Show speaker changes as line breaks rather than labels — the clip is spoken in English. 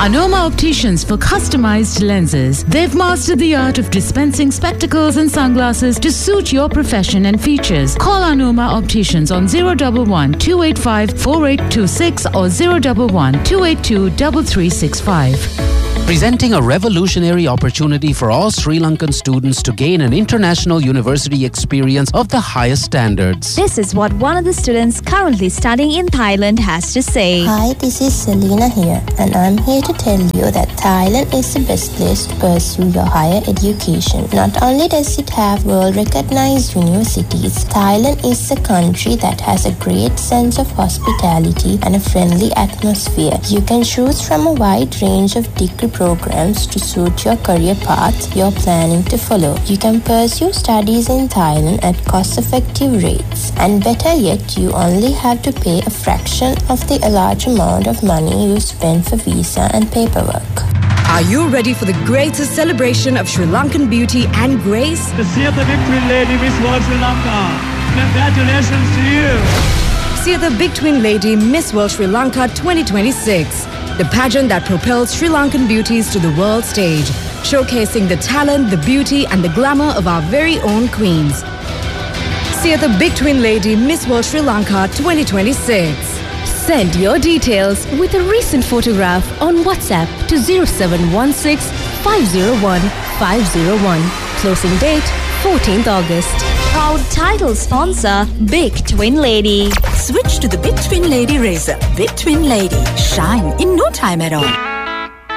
Anoma Opticians for customized lenses. They've mastered the art of dispensing spectacles and sunglasses to suit your profession and features. Call Anoma Opticians on 011 285 4826 or 011 282 3365.
Presenting a revolutionary opportunity for all Sri Lankan students to gain an international university experience of the highest standards.
This is what one of the students currently studying in Thailand has to say.
Hi, this is Selena here, and I'm here to tell you that Thailand is the best place to pursue your higher education. Not only does it have world-recognized universities, Thailand is a country that has a great sense of hospitality and a friendly atmosphere. You can choose from a wide range of degree programs to suit your career path you're planning to follow. You can pursue studies in Thailand at cost-effective rates, and better yet, you only have to pay a fraction of the large amount of money you spend for visa and paperwork.
Are you ready for the greatest celebration of Sri Lankan beauty and grace?
The Big Twin Lady Miss World Sri Lanka. Congratulations to you.
See the Big Twin Lady Miss World Sri Lanka 2026. The pageant that propels Sri Lankan beauties to the world stage, showcasing the talent, the beauty and the glamour of our very own queens. See the Big Twin Lady Miss World Sri Lanka 2026.
Send your details with a recent photograph on WhatsApp to 0716 501 501. Closing date 14th August.
Proud title sponsor, Big Twin Lady.
Switch to the Big Twin Lady razor. Big Twin Lady. Shine in no time at all.